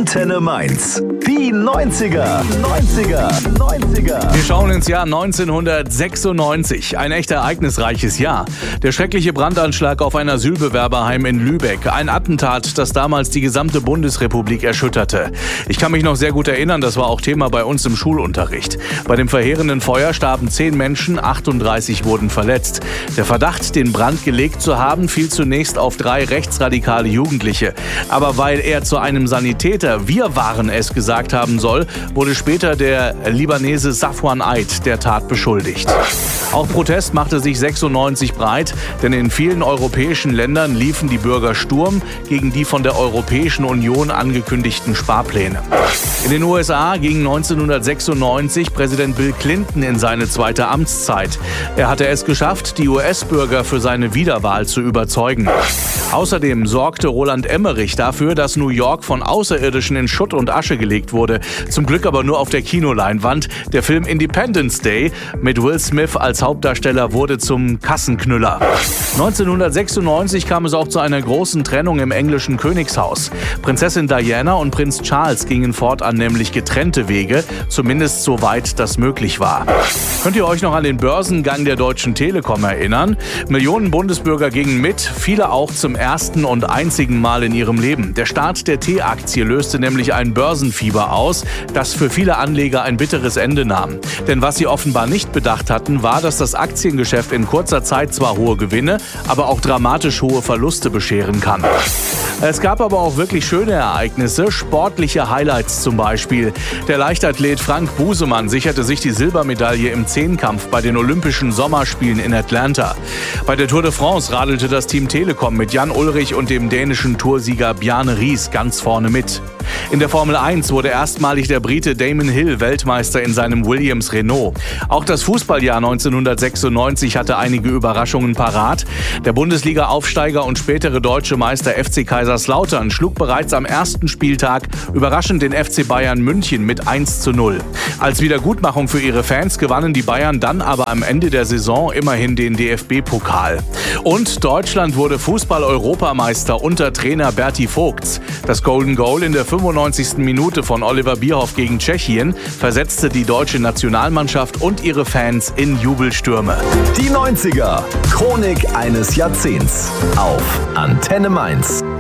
Antenne Mainz. Die 90er. Wir schauen ins Jahr 1996. Ein echt ereignisreiches Jahr. Der schreckliche Brandanschlag auf ein Asylbewerberheim in Lübeck. Ein Attentat, das damals die gesamte Bundesrepublik erschütterte. Ich kann mich noch sehr gut erinnern, das war auch Thema bei uns im Schulunterricht. Bei dem verheerenden Feuer starben 10 Menschen, 38 wurden verletzt. Der Verdacht, den Brand gelegt zu haben, fiel zunächst auf 3 rechtsradikale Jugendliche. Aber weil er zu einem Sanitäter "Wir waren es" gesagt haben soll, wurde später der Libanese Safwan Eid der Tat beschuldigt. Auch Protest machte sich 96 breit, denn in vielen europäischen Ländern liefen die Bürger Sturm gegen die von der Europäischen Union angekündigten Sparpläne. In den USA ging 1996 Präsident Bill Clinton in seine zweite Amtszeit. Er hatte es geschafft, die US-Bürger für seine Wiederwahl zu überzeugen. Außerdem sorgte Roland Emmerich dafür, dass New York von Außerirdischen in Schutt und Asche gelegt wurde. Zum Glück aber nur auf der Kinoleinwand. Der Film Independence Day mit Will Smith als Hauptdarsteller wurde zum Kassenknüller. 1996 kam es auch zu einer großen Trennung im englischen Königshaus. Prinzessin Diana und Prinz Charles gingen fortan nämlich getrennte Wege, zumindest soweit das möglich war. Könnt ihr euch noch an den Börsengang der Deutschen Telekom erinnern? Millionen Bundesbürger gingen mit, viele auch zum ersten und einzigen Mal in ihrem Leben. Der Start der T-Aktie löste nämlich ein Börsenfieber aus, das für viele Anleger ein bitteres Ende nahm. Denn was sie offenbar nicht bedacht hatten, war, dass das Aktiengeschäft in kurzer Zeit zwar hohe Gewinne, aber auch dramatisch hohe Verluste bescheren kann. Es gab aber auch wirklich schöne Ereignisse, sportliche Highlights zum Beispiel. Der Leichtathlet Frank Busemann sicherte sich die Silbermedaille im Zehnkampf bei den Olympischen Sommerspielen in Atlanta. Bei der Tour de France radelte das Team Telekom mit Jan Ullrich und dem dänischen Toursieger Bjarne Riis ganz vorne mit. In der Formel 1 wurde erstmalig der Brite Damon Hill Weltmeister in seinem Williams Renault. Auch das Fußballjahr 1996 hatte einige Überraschungen parat. Der Bundesliga-Aufsteiger und spätere deutsche Meister FC Kaiserslautern schlug bereits am ersten Spieltag überraschend den FC Bayern München mit 1:0. Als Wiedergutmachung für ihre Fans gewannen die Bayern dann aber am Ende der Saison immerhin den DFB-Pokal. Und Deutschland wurde Fußball-Europameister unter Trainer Berti Vogts. Das Golden Goal in der 95. Minute von Oliver Bierhoff gegen Tschechien versetzte die deutsche Nationalmannschaft und ihre Fans in Jubelstürme. Die 90er. Chronik eines Jahrzehnts. Auf Antenne Mainz.